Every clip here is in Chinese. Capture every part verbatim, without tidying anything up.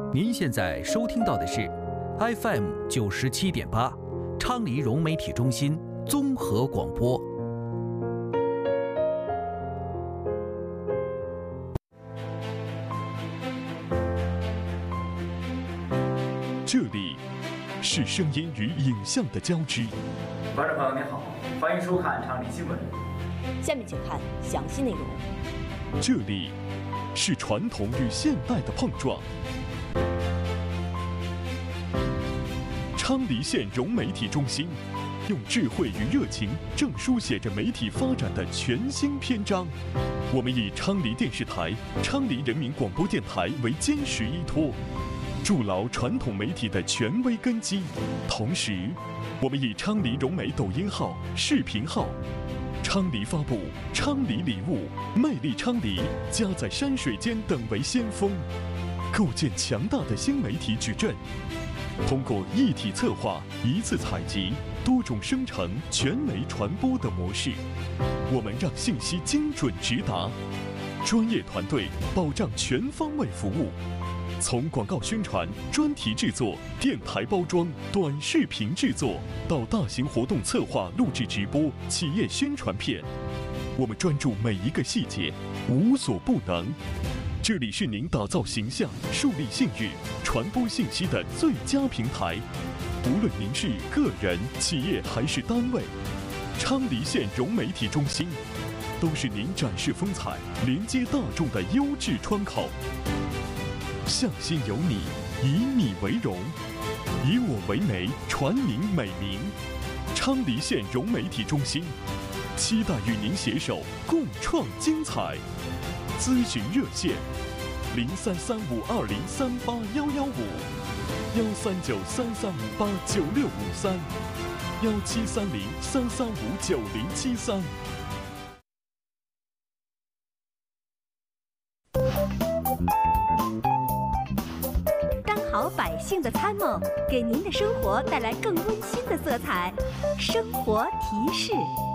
您现在收听到的是 F M 九十七点八，昌黎融媒体中心综合广播。 这里是声音与影像的交织。 观众朋友您好，欢迎收看昌黎新闻。 下面请看详细内容。 这里是传统与现代的碰撞。昌黎县融媒体中心用智慧与热情，正书写着媒体发展的全新篇章。我们以昌黎电视台、昌黎人民广播电台为坚实依托，筑牢传统媒体的权威根基。同时，我们以昌黎融媒抖音号、视频号、昌黎发布、昌黎礼物、魅力昌黎、家在山水间等为先锋，构建强大的新媒体矩阵。通过一体策划、一次采集、多种生成、全媒传播的模式，我们让信息精准直达，专业团队保障全方位服务。从广告宣传、专题制作、电台包装、短视频制作，到大型活动策划、录制直播、企业宣传片，我们专注每一个细节，无所不能。这里是您打造形象、树立信誉、传播信息的最佳平台。无论您是个人、企业还是单位，昌黎县融媒体中心都是您展示风采、连接大众的优质窗口。向心有你，以你为荣，以我为媒，传您美名。昌黎县融媒体中心期待与您携手共创精彩。咨询热线：零三三五二零三八幺幺五，幺三九三三五八九六五三，幺七三零三三五九零七三。 当好百姓的参谋，给您的生活带来更温馨的色彩。生活提示。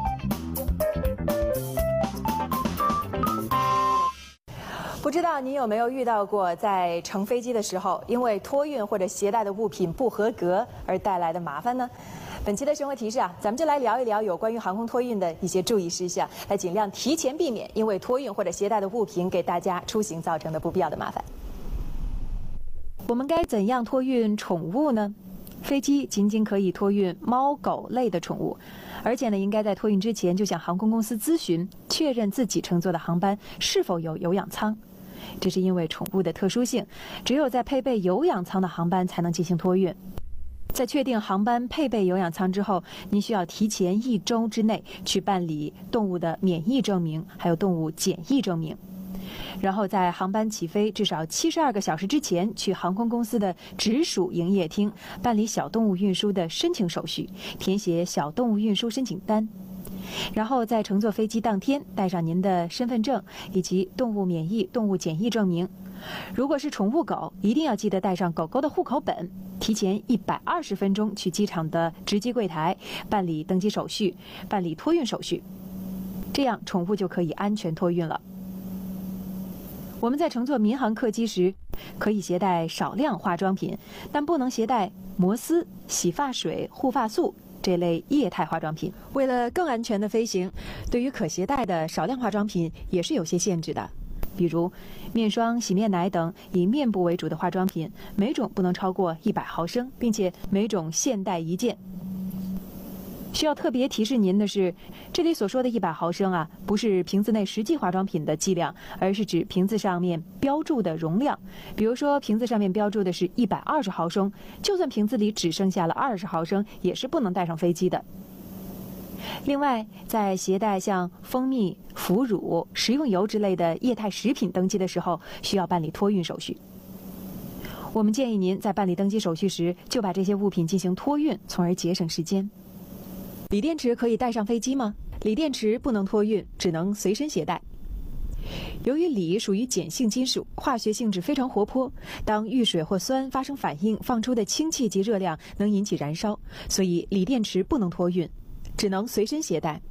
不知道您有没有遇到过，在乘飞机的时候，因为托运或者携带的物品不合格而带来的麻烦呢？本期的生活提示啊，咱们就来聊一聊有关于航空托运的一些注意事项，来尽量提前避免因为托运或者携带的物品给大家出行造成的不必要的麻烦。我们该怎样托运宠物呢？飞机仅仅可以托运猫狗类的宠物，而且呢，应该在托运之前就向航空公司咨询，确认自己乘坐的航班是否有有氧舱。这是因为宠物的特殊性，只有在配备有氧舱的航班才能进行托运。在确定航班配备有氧舱之后，您需要提前一周之内去办理动物的免疫证明，还有动物检疫证明。然后在航班起飞至少七十二个小时之前，去航空公司的直属营业厅办理小动物运输的申请手续，填写小动物运输申请单。然后在乘坐飞机当天，带上您的身份证以及动物免疫、动物检疫证明。如果是宠物狗，一定要记得带上狗狗的户口本，提前一百二十分钟去机场的值机柜台办理登机手续、办理托运手续，这样宠物就可以安全托运了。我们在乘坐民航客机时，可以携带少量化妆品，但不能携带摩丝、洗发水、护发素这类液态化妆品。为了更安全的飞行，对于可携带的少量化妆品也是有些限制的。比如面霜、洗面奶等以面部为主的化妆品，每种不能超过一百毫升，并且每种限带一件。需要特别提示您的是，这里所说的一百毫升啊，不是瓶子内实际化妆品的剂量，而是指瓶子上面标注的容量。比如说瓶子上面标注的是一百二十毫升，就算瓶子里只剩下了二十毫升，也是不能带上飞机的。另外，在携带像蜂蜜、腐乳、食用油之类的液态食品登机的时候，需要办理托运手续。我们建议您在办理登机手续时，就把这些物品进行托运，从而节省时间。锂电池可以带上飞机吗？锂电池不能托运，只能随身携带。由于锂属于碱性金属，化学性质非常活泼，当遇水或酸发生反应，放出的氢气及热量能引起燃烧，所以锂电池不能托运，只能随身携带。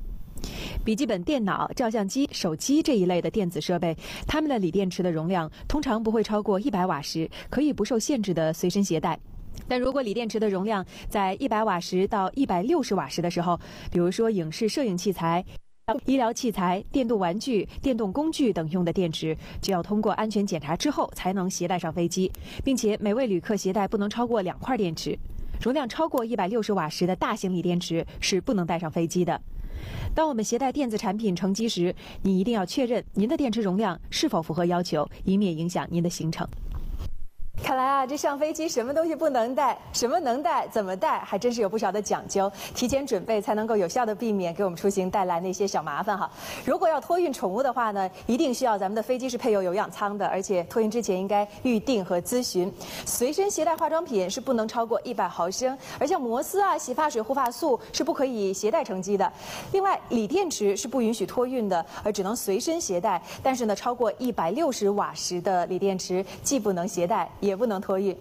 笔记本电脑、照相机、手机这一类的电子设备，它们的锂电池的容量通常不会超过一百瓦时，可以不受限制的随身携带。但如果锂电池的容量在一百瓦时到一百六十瓦时的时候，比如说影视摄影器材、医疗器材、电动玩具、电动工具等用的电池，就要通过安全检查之后才能携带上飞机，并且每位旅客携带不能超过两块电池。容量超过一百六十瓦时的大型锂电池是不能带上飞机的。当我们携带电子产品乘机时，你一定要确认您的电池容量是否符合要求，以免影响您的行程。看来啊，这上飞机什么东西不能带，什么能带，怎么带，还真是有不少的讲究。提前准备才能够有效的避免给我们出行带来那些小麻烦哈。如果要托运宠物的话呢，一定需要咱们的飞机是配有有氧舱的，而且托运之前应该预定和咨询。随身携带化妆品是不能超过一百毫升，而像摩丝啊、洗发水、护发素是不可以携带乘机的。另外，锂电池是不允许托运的，而只能随身携带。但是呢，超过一百六十瓦时的锂电池既不能携带，也不能托运。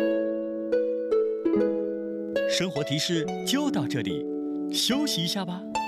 生活提示就到这里，休息一下吧。